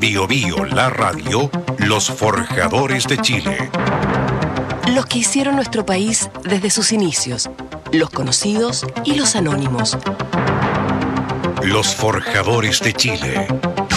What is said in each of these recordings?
Bio Bio, la radio, los forjadores de Chile. Los que hicieron nuestro país desde sus inicios, los conocidos y los anónimos. Los forjadores de Chile.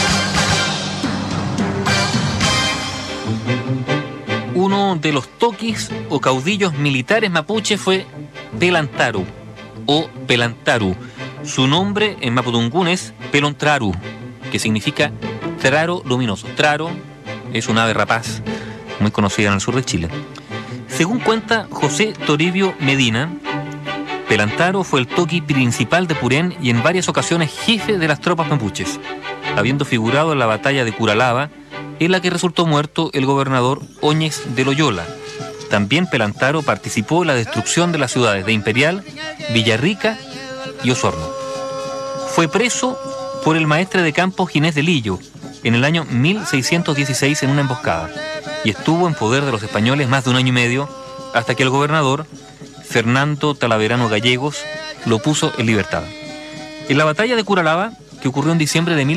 Uno de los toquis o caudillos militares mapuche fue Pelantaru o Pelantaru. Su nombre en mapudungún es Pelontraru, que significa traro luminoso. Traro es un ave rapaz muy conocida en el sur de Chile. Según cuenta José Toribio Medina, Pelantaro fue el toqui principal de Purén y en varias ocasiones jefe de las tropas mapuches, habiendo figurado en la batalla de Curalaba, en la que resultó muerto el gobernador Óñez de Loyola. También Pelantaro participó en la destrucción de las ciudades de Imperial, Villarrica y Osorno. Fue preso por el maestre de campo Ginés de Lillo en el año 1616 en una emboscada y estuvo en poder de los españoles más de un año y medio hasta que el gobernador Fernando Talaverano Gallegos lo puso en libertad. En la batalla de Curalaba, que ocurrió en diciembre de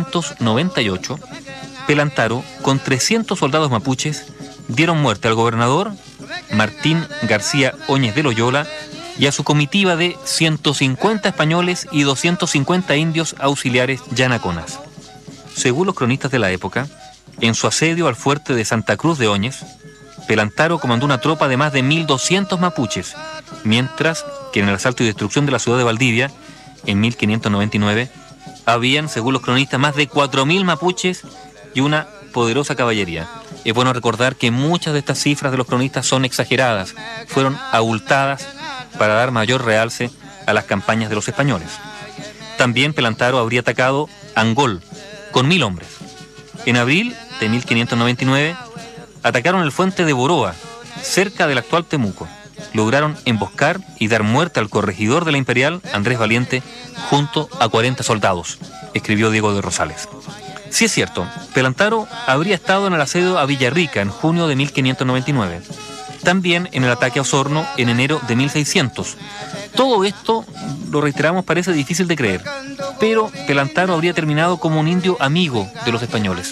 1598, Pelantaro, con 300 soldados mapuches, dieron muerte al gobernador Martín García Óñez de Loyola y a su comitiva de 150 españoles y 250 indios auxiliares yanaconas. Según los cronistas de la época, en su asedio al fuerte de Santa Cruz de Óñez, Pelantaro comandó una tropa de más de 1.200 mapuches, mientras que en el asalto y destrucción de la ciudad de Valdivia, en 1599, habían, según los cronistas, más de 4.000 mapuches y una poderosa caballería. Es bueno recordar que muchas de estas cifras de los cronistas son exageradas, fueron abultadas para dar mayor realce a las campañas de los españoles. También Pelantaro habría atacado Angol con 1.000 hombres. En abril de 1599 atacaron el fuerte de Boroa, cerca del actual Temuco. Lograron emboscar y dar muerte al corregidor de la Imperial, Andrés Valiente, junto a 40 soldados, escribió Diego de Rosales. Sí es cierto, Pelantaro habría estado en el asedio a Villarrica en junio de 1599. También en el ataque a Osorno en enero de 1600. Todo esto, lo reiteramos, parece difícil de creer, pero Pelantaro habría terminado como un indio amigo de los españoles.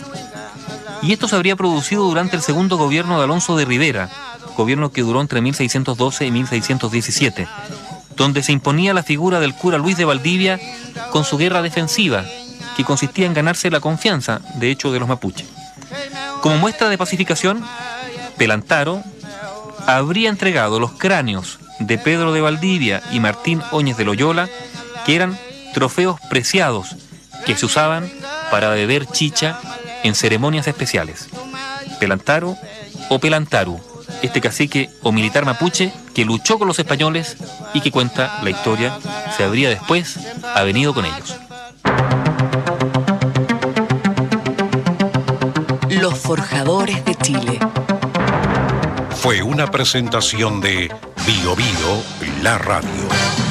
Y esto se habría producido durante el segundo gobierno de Alonso de Rivera, gobierno que duró entre 1612 y 1617, donde se imponía la figura del cura Luis de Valdivia con su guerra defensiva, que consistía en ganarse la confianza, de hecho, de los mapuches. Como muestra de pacificación, Pelantaro habría entregado los cráneos de Pedro de Valdivia y Martín Óñez de Loyola, que eran trofeos preciados que se usaban para beber chicha en ceremonias especiales. Pelantaro o Pelantaru, este cacique o militar mapuche que luchó con los españoles y que, cuenta la historia, se habría después avenido con ellos. Los forjadores de Chile. Fue una presentación de Bio Bio, la radio.